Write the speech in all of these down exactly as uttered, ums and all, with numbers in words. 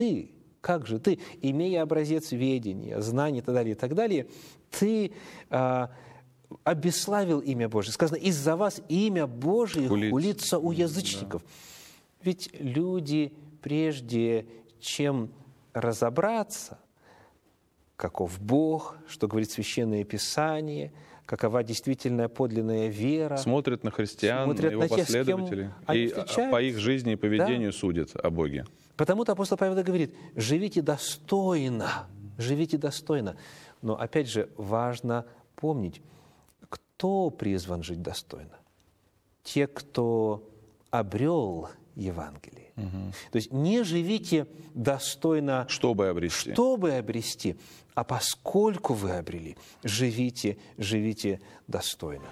Ты, как же ты, имея образец ведения, знаний и так далее, и так далее, ты а, обесславил имя Божие. Сказано, из-за вас имя Божие Хулится. хулится у язычников. Да. Ведь люди, прежде чем разобраться, каков Бог, что говорит Священное Писание, какова действительная подлинная вера. Смотрят на христиан, смотрят на его на тех, последователей, и по их жизни и поведению да. судят о Боге. Потому-то апостол Павел говорит, живите достойно, живите достойно. Но опять же важно помнить, кто призван жить достойно? Те, кто обрел Евангелие. Угу. То есть не живите достойно, чтобы обрести. чтобы обрести, а поскольку вы обрели, живите, живите достойно.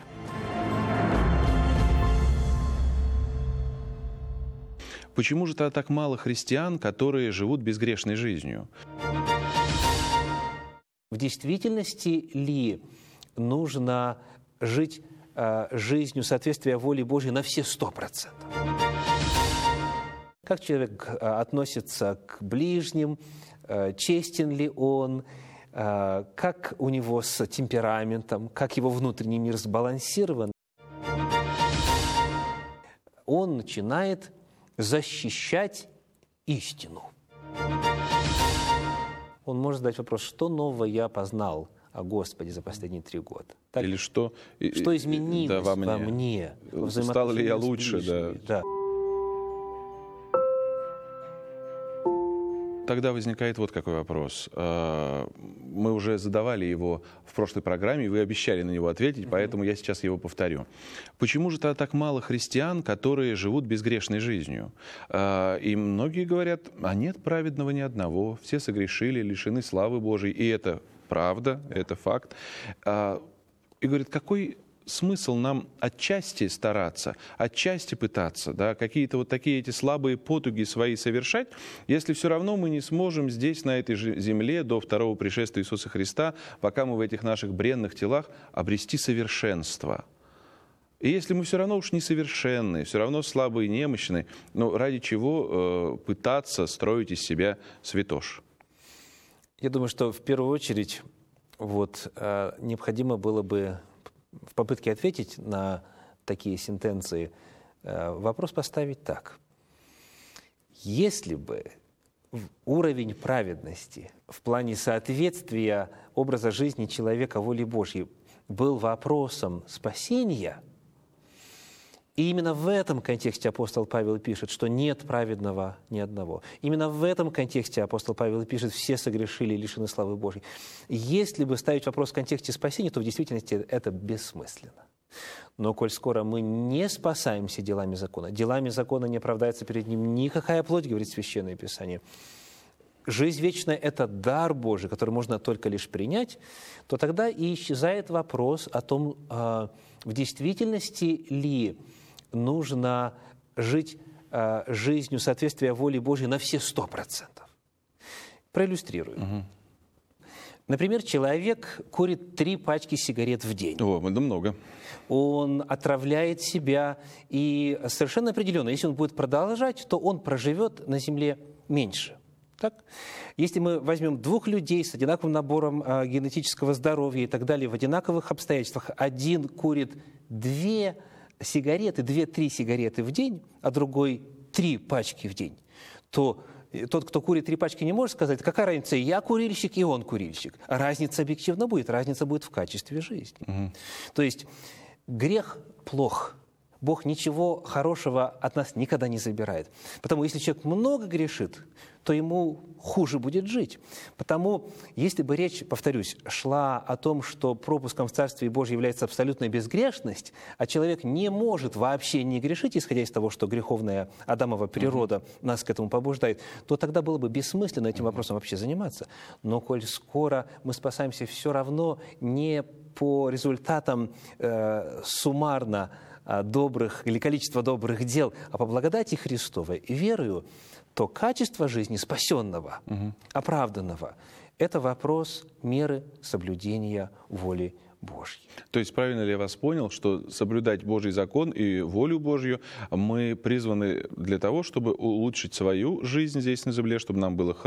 Почему же тогда так мало христиан, которые живут безгрешной жизнью? В действительности ли нужно жить э, жизнью соответствия воле Божьей на все сто процентов? Как человек э, относится к ближним, э, честен ли он, э, как у него с темпераментом, как его внутренний мир сбалансирован? Он начинает защищать истину. Он может задать вопрос, что нового я познал о Господе за последние три года? Так? Или что, что изменилось да, во мне? Во мне во Стал ли я лучше? Да. Да. Тогда возникает вот какой вопрос. Мы уже задавали его в прошлой программе, и вы обещали на него ответить, mm-hmm. поэтому я сейчас его повторю. Почему же тогда так мало христиан, которые живут безгрешной жизнью? И многие говорят, а нет праведного ни одного, все согрешили, лишены славы Божией, и это правда, это факт. И говорят, какой смысл нам отчасти стараться, отчасти пытаться, да, какие-то вот такие эти слабые потуги свои совершать, если все равно мы не сможем здесь, на этой же земле, до второго пришествия Иисуса Христа, пока мы в этих наших бренных телах, обрести совершенство. И если мы все равно уж несовершенны, все равно слабые и немощны, ну, ради чего э, пытаться строить из себя святош? Я думаю, что в первую очередь вот, э, необходимо было бы в попытке ответить на такие сентенции, вопрос поставить так. Если бы уровень праведности в плане соответствия образа жизни человека воле Божьей был вопросом спасения, и именно в этом контексте апостол Павел пишет, что нет праведного ни одного. Именно в этом контексте апостол Павел пишет, все согрешили и лишены славы Божьей. Если бы ставить вопрос в контексте спасения, то в действительности это бессмысленно. Но коль скоро мы не спасаемся делами закона, делами закона не оправдается перед ним никакая плоть, говорит Священное Писание, жизнь вечная – это дар Божий, который можно только лишь принять, то тогда и исчезает вопрос о том, в действительности ли нужно жить э, жизнью соответствия воле Божьей на все сто процентов. Проиллюстрирую. Угу. Например, человек курит три пачки сигарет в день. О, это много. Он отравляет себя, и совершенно определенно, если он будет продолжать, то он проживет на земле меньше. Так? Если мы возьмем двух людей с одинаковым набором э, генетического здоровья и так далее, в одинаковых обстоятельствах, один курит две сигареты, две-три сигареты в день, а другой три пачки в день, то тот, кто курит три пачки, не может сказать, какая разница, я курильщик и он курильщик. Разница объективно будет, разница будет в качестве жизни. Угу. То есть грех плох. Бог ничего хорошего от нас никогда не забирает. Потому если человек много грешит, то ему хуже будет жить. Потому если бы речь, повторюсь, шла о том, что пропуском в Царствие Божье является абсолютная безгрешность, а человек не может вообще не грешить, исходя из того, что греховная Адамова природа uh-huh. нас к этому побуждает, то тогда было бы бессмысленно этим uh-huh. вопросом вообще заниматься. Но коль скоро мы спасаемся все равно не по результатам э, суммарно добрых или количество добрых дел, а по благодати Христовой и верою, то качество жизни спасенного, угу. оправданного, это вопрос меры соблюдения воли Божьей. То есть правильно ли я вас понял, что соблюдать Божий закон и волю Божью мы призваны для того, чтобы улучшить свою жизнь здесь на земле, чтобы нам было хорошо?